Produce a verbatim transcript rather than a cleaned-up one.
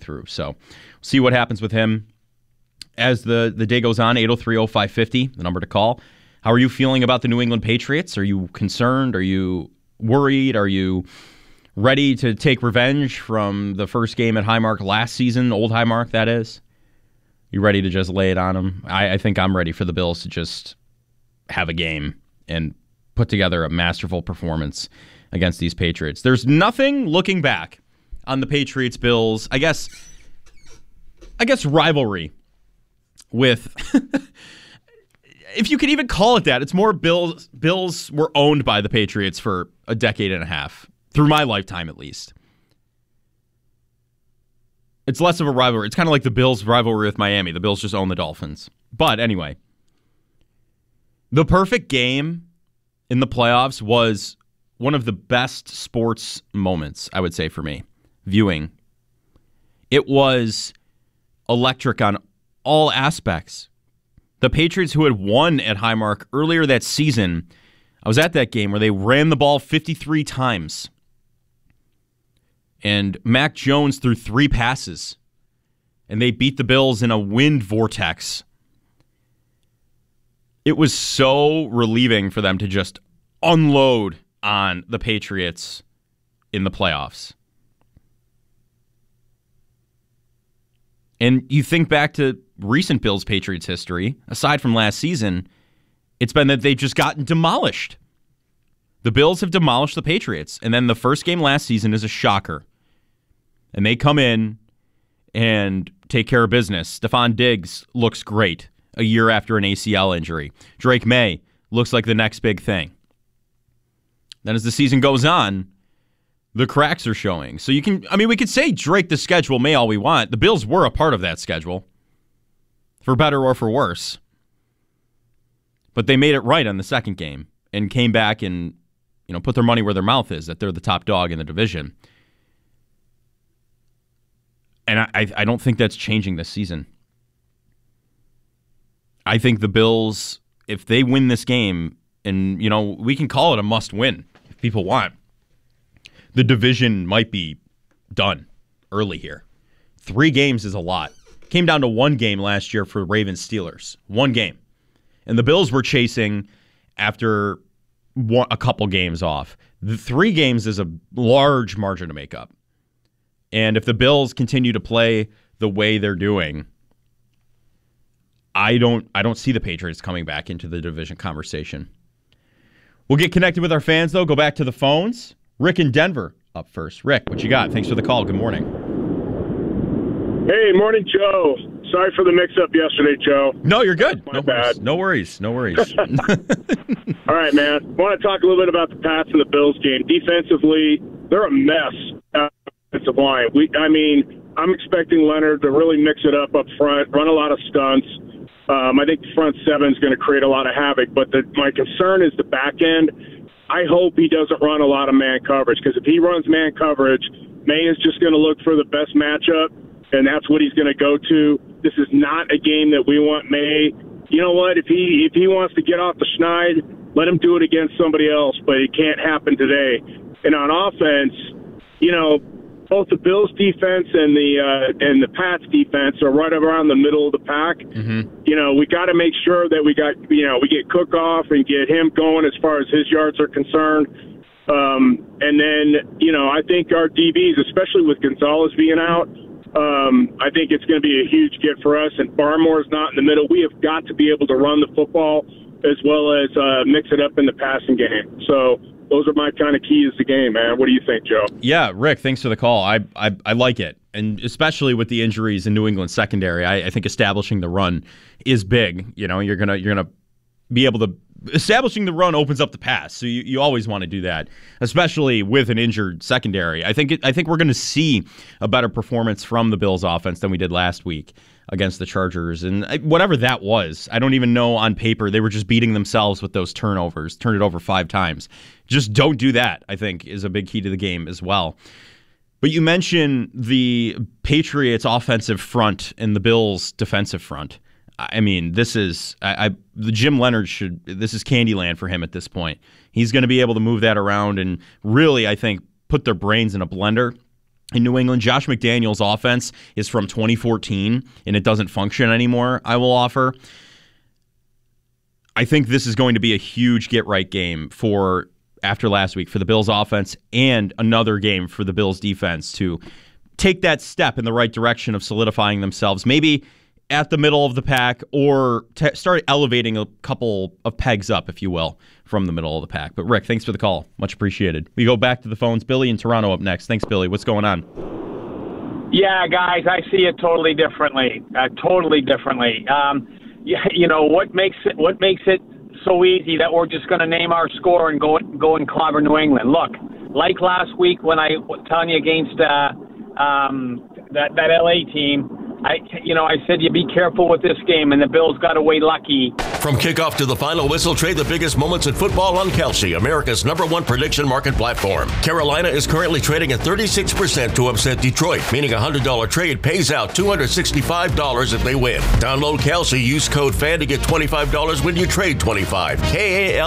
through. So see what happens with him as the, the day goes on. eight oh three oh five fifty, the number to call. How are you feeling about the New England Patriots? Are you concerned? Are you worried? Are you ready to take revenge from the first game at Highmark last season, old Highmark, that is? You ready to just lay it on them? I, I think I'm ready for the Bills to just have a game and put together a masterful performance against these Patriots. There's nothing looking back on the Patriots-Bills, I guess, I guess rivalry with, if you could even call it that. It's more Bills, Bills were owned by the Patriots for a decade and a half. Through my lifetime, at least. It's less of a rivalry. It's kind of like the Bills' rivalry with Miami. The Bills just own the Dolphins. But anyway, the perfect game in the playoffs was one of the best sports moments, I would say, for me, viewing. It was electric on all aspects. The Patriots, who had won at Highmark earlier that season, I was at that game where they ran the ball fifty-three times. And Mac Jones threw three passes. And they beat the Bills in a wind vortex. It was so relieving for them to just unload on the Patriots in the playoffs. And you think back to recent Bills-Patriots history, aside from last season, it's been that they've just gotten demolished. The Bills have demolished the Patriots. And then the first game last season is a shocker. And they come in and take care of business. Stephon Diggs looks great a year after an A C L injury. Drake May looks like the next big thing. Then as the season goes on, the cracks are showing. So you can, I mean, we could say Drake the schedule may all we want. The Bills were a part of that schedule, for better or for worse. But they made it right on the second game and came back and, you know, put their money where their mouth is, that they're the top dog in the division. And I, I don't think that's changing this season. I think the Bills, if they win this game, and, you know, we can call it a must-win if people want, the division might be done early here. Three games is a lot. Came down to one game last year for Ravens-Steelers. One game. And the Bills were chasing after one, a couple games off. The three games is a large margin to make up. And if the Bills continue to play the way they're doing, I don't I don't see the Patriots coming back into the division conversation. We'll get connected with our fans, though. Go back to the phones. Rick in Denver up first. Rick, what you got? Thanks for the call. Good morning. Hey, morning, Joe. Sorry for the mix-up yesterday, Joe. No, you're good. My no bad. worries. No worries. No worries. All right, man. I want to talk a little bit about the Pats and the Bills game. Defensively, they're a mess. Uh, Offensive line. We, I mean, I'm expecting Leonard to really mix it up up front, run a lot of stunts. Um, I think the front seven is going to create a lot of havoc. But the, my concern is the back end. I hope he doesn't run a lot of man coverage, because if he runs man coverage, May is just going to look for the best matchup, and that's what he's going to go to. This is not a game that we want May. You know what? If he if he wants to get off the schneid, let him do it against somebody else. But it can't happen today. And on offense, you know, both the Bills defense and the uh, and the Pats defense are right around the middle of the pack. Mm-hmm. You know, we got to make sure that we got you know we get Cook off and get him going as far as his yards are concerned. Um, and then you know, I think our D Bs, especially with Gonzalez being out, um, I think it's going to be a huge get for us. And Barmore's not in the middle. We have got to be able to run the football as well as uh, mix it up in the passing game. So those are my kind of keys to the game, man. What do you think, Joe? Yeah, Rick, thanks for the call. I I, I like it. And especially with the injuries in New England secondary, I, I think establishing the run is big. You know, you're gonna you're gonna be able to establishing the run opens up the pass. So you, you always want to do that, especially with an injured secondary. I think it, I think we're going to see a better performance from the Bills offense than we did last week against the Chargers. And whatever that was, I don't even know on paper. They were just beating themselves with those turnovers, turned it over five times. Just don't do that, I think, is a big key to the game as well. But you mentioned the Patriots offensive front and the Bills defensive front. I mean, this is I, I the Jim Leonard should this is Candyland for him at this point. He's going to be able to move that around and really, I think, put their brains in a blender in New England. Josh McDaniels' offense is from twenty fourteen, and it doesn't function anymore, I will offer. I think this is going to be a huge get-right game for after last week for the Bills' offense, and another game for the Bills' defense to take that step in the right direction of solidifying themselves, maybe at the middle of the pack, or t- start elevating a couple of pegs up, if you will, from the middle of the pack. But Rick, thanks for the call. Much appreciated. We go back to the phones. Billy in Toronto up next. Thanks, Billy. What's going on? Yeah, guys, I see it totally differently. Uh, totally differently. Um, you, you know what makes it what makes it so easy that we're just going to name our score and go go and clobber New England. Look, like last week when I was telling you against uh, um, that that L A team. I, you know, I said you be careful with this game, and the Bills got away lucky. From kickoff to the final whistle, trade the biggest moments in football on Kelsey, America's number one prediction market platform. Carolina is currently trading at thirty-six percent to upset Detroit, meaning a one hundred dollars trade pays out two hundred sixty-five dollars if they win. Download Kelsey, use code FAN to get twenty-five dollars when you trade twenty-five dollars. K A L